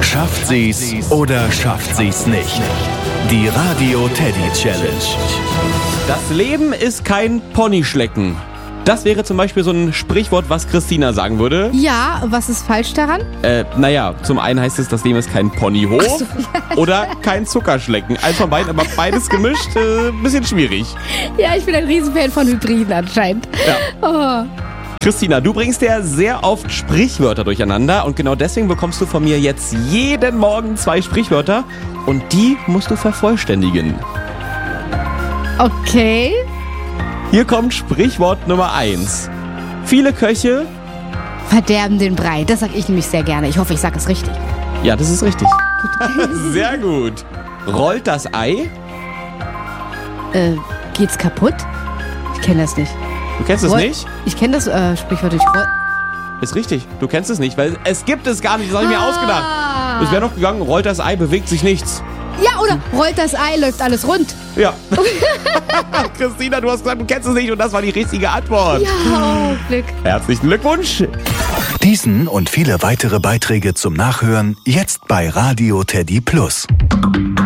Schafft sie's oder schafft sie's nicht? Die Radio Teddy Challenge. Das Leben ist kein Ponyschlecken. Das wäre zum Beispiel so ein Sprichwort, was Christina sagen würde. Ja, was ist falsch daran? Naja, zum einen heißt es, das Leben ist kein Ponyhof oder kein Zuckerschlecken. Eins von beiden, aber beides gemischt, bisschen schwierig. Ja, ich bin ein Riesenfan von Hybriden anscheinend. Ja. Oh. Christina, du bringst ja sehr oft Sprichwörter durcheinander und genau deswegen bekommst du von mir jetzt jeden Morgen 2 Sprichwörter und die musst du vervollständigen. Okay. Hier kommt Sprichwort Nummer 1. Viele Köche... Verderben den Brei. Das sag ich nämlich sehr gerne. Ich hoffe, ich sag es richtig. Ja, das ist richtig. Sehr gut. Rollt das Ei? Geht's kaputt? Ich kenne das nicht. Du kennst es nicht? Ich kenne das Sprichwort nicht. Ist richtig. Du kennst es nicht, weil es gibt es gar nicht. Das habe ich mir ausgedacht. Es wäre noch gegangen, rollt das Ei, bewegt sich nichts. Ja, oder rollt das Ei, läuft alles rund. Ja. Christina, du hast gesagt, du kennst es nicht und das war die richtige Antwort. Ja, oh, Glück. Herzlichen Glückwunsch. Diesen und viele weitere Beiträge zum Nachhören jetzt bei Radio Teddy Plus.